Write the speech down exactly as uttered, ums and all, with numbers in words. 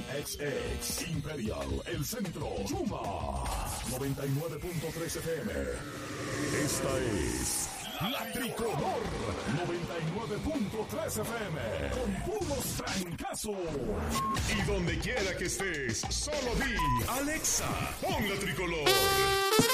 X X, Imperial, El Centro, Chuma, noventa y nueve punto tres F M. Esta es La Tricolor, noventa y nueve punto tres F M, con puros trancazos. Y donde quiera que estés, solo di, Alexa, pon La Tricolor.